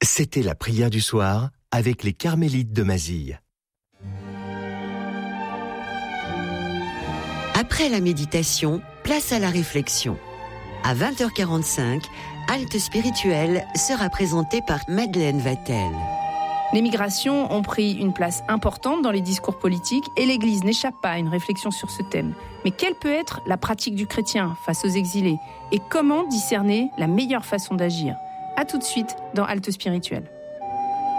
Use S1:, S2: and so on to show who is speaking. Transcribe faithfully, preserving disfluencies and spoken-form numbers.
S1: C'était la prière du soir avec les Carmélites de Mazille.
S2: Après la méditation, place à la réflexion. À vingt heures quarante-cinq, Halte spirituelle sera présentée par Madeleine Vatel.
S3: Les migrations ont pris une place importante dans les discours politiques et l'Église n'échappe pas à une réflexion sur ce thème. Mais quelle peut être la pratique du chrétien face aux exilés et comment discerner la meilleure façon d'agir ? À tout de suite dans Halte spirituelle.